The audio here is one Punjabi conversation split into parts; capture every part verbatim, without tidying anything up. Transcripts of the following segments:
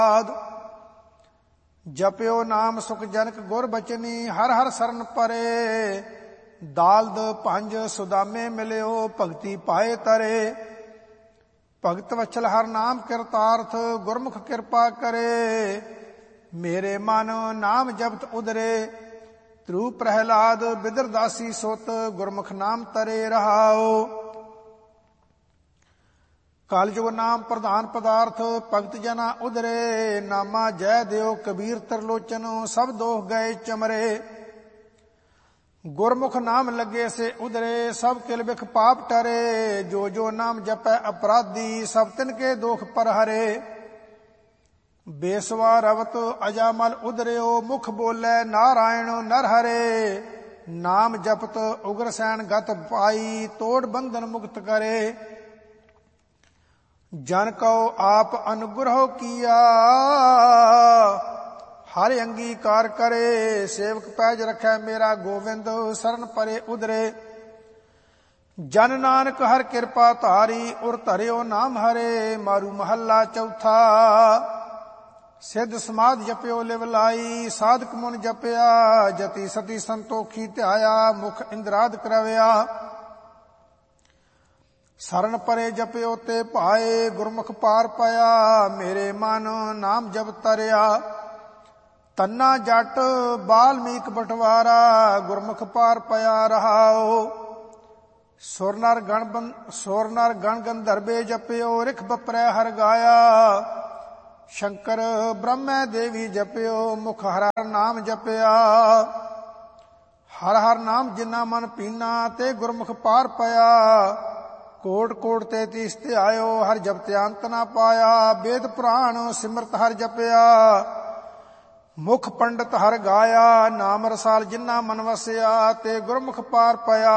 ਜਪਿਓ ਨਾਮ ਸੁਖ ਜਨਕ ਗੁਰ ਬਚਨੀ, ਹਰ ਹਰ ਸਰਨ ਪਰੇ। ਦਾਲਦ ਪੰਜ ਸੁਦਾਮੇ ਮਿਲਿਓ, ਭਗਤੀ ਪਾਏ ਤਰੇ। ਭਗਤ ਵਛਲ ਹਰ ਨਾਮ ਕਿਰਤਾਰਥ, ਗੁਰਮੁਖ ਕਿਰਪਾ ਕਰੇ। ਮੇਰੇ ਮਨ ਨਾਮ ਜਪਤ ਉਦਰੇ, ਧਰੂ ਪ੍ਰਹਿਲਾਦ ਬਿਦਰ ਦਾਸੀ ਸੁਤ, ਗੁਰਮੁਖ ਨਾਮ ਤਰੇ ਰਹਾਓ। ਕਲਯੁਗ ਨਾਮ ਪ੍ਰਧਾਨ ਪਦਾਰਥ, ਭਗਤ ਜਨਾ ਉਦਰੇ। ਨਾਮਾ ਜੈ ਦਿਓ ਕਬੀਰ ਤਰਲੋਚਨ, ਸਭ ਦੋਖ ਗਏ ਚਮਰੇ। ਗੁਰਮੁਖ ਨਾਮ ਲੱਗੇ ਸੇ ਉਦਰੇ, ਸਭ ਕਿਲ ਬਿਖ ਪਾਪ ਟਰੇ। ਜੋ ਜੋ ਨਾਮ ਜਪੈ ਅਪਰਾਧੀ, ਸਭ ਤਿਨ ਕੇ ਦੋਖ ਪਰ ਹਰੇ। ਬੇਸਵਾ ਰਵਤ ਅਜਾਮਲ ਉਦਰਿਓ, ਮੁਖ ਬੋਲੇ ਨਾਰਾਇਣ ਨਰ ਹਰੇ। ਨਾਮ ਜਪਤ ਉਗਰ ਸੈਨ ਗਤ ਪਾਈ, ਤੋੜ ਬੰਧਨ ਮੁਕਤ ਕਰੇ। ਜਨ ਕਉ ਆਪ ਅਨੁਗ੍ਰਹ ਕੀਆ, ਹਰ ਅੰਗੀਕਾਰ ਕਰੇ। ਸੇਵਕ ਪੈਜ ਰਖੈ ਮੇਰਾ ਗੋਵਿੰਦ, ਸਰਨ ਪਰੇ ਉਦਰੇ। ਜਨ ਨਾਨਕ ਹਰ ਕਿਰਪਾ ਧਾਰੀ, ਉਰ ਧਰਿਓ ਨਾਮ ਹਰੇ। ਮਾਰੂ ਮਹੱਲਾ ਚੌਥਾ। ਸਿੱਧ ਸਮਾਧ ਜਪਿਓ ਲਿਵ ਲਾਈ, ਸਾਧਕ ਮੁਨ ਜਪਿਆ। ਜਤੀ ਸਤੀ ਸੰਤੋਖੀ ਧਿਆਇਆ, ਮੁਖ ਇੰਦਰਾਦ ਕਰਵਿਆ। ਸਰਨ ਪਰੇ ਜਪਿਓ ਤੇ ਭਾਏ, ਗੁਰਮੁਖ ਪਾਰ ਪਾਇਆ। ਮੇਰੇ ਮਨ ਨਾਮ ਜਪ ਤਰਿਆ, ਤੰਨਾ ਜੱਟ ਬਾਲਮੀਕ ਬਟਵਾਰਾ। ਗੁਰਮੁਖ ਪਾਰ ਪਿਆ ਰਹਾਓ। ਸੁਰ ਨਰ ਗਣ ਸੁਰ ਨਰ ਗਣ ਗੰਧਰਵੇ ਜਪਿਓ, ਰਿਖ ਬਪਰੈ ਹਰ ਗਾਇਆ। ਸ਼ੰਕਰ ਬ੍ਰਹਮੈ ਦੇਵੀ ਜਪਿਓ, ਮੁਖ ਹਰ ਹਰ ਨਾਮ ਜਪਿਆ। ਹਰ ਹਰ ਨਾਮ ਜਿਨਾ ਮਨ ਪੀਨਾ, ਤੇ ਗੁਰਮੁਖ ਪਾਰ ਪਿਆ। ਕੋਟ ਕੋਟ ਤੇਤੀਸ ਧਿਆਇਓ, ਹਰ ਜਪਤਿ ਅੰਤ ਨਾ ਪਾਇਆ। ਵੇਦ ਪੁਰਾਣ ਸਿਮਰਤ ਹਰ ਜਪਿਆ, ਮੁਖ ਪੰਡਤ ਹਰ ਗਾਇਆ। ਨਾਮ ਰਸਾਲ ਜਿਨਾ ਮਨ ਵਸਿਆ, ਤੇ ਗੁਰਮੁਖ ਪਾਰ ਪਿਆ।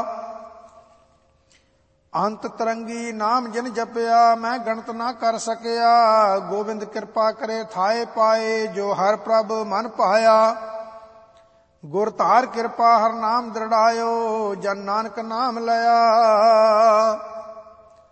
ਅੰਤ ਤਰੰਗੀ ਨਾਮ ਜਿਨ ਜਪਿਆ, ਮੈਂ ਗਣਤ ਨਾ ਕਰ ਸਕਿਆ। ਗੋਬਿੰਦ ਕਿਰਪਾ ਕਰੇ ਥਾਏ ਪਾਏ, ਜੋ ਹਰ ਪ੍ਰਭ ਮਨ ਭਾਇਆ। ਗੁਰ ਧਾਰ ਕਿਰਪਾ ਹਰ ਨਾਮ ਦ੍ਰਿੜਾਇਓ, ਜਨ ਨਾਨਕ ਨਾਮ ਲਿਆ।